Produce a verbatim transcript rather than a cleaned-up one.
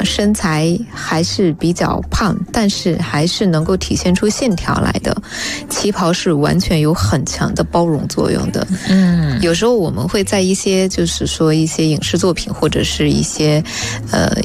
身材还是比较胖，但是还是能够体现出线条来的，旗袍是完全有很强的包容作用的。 嗯， 有时候我们会在一些就是说一些影视作品或者是一些呃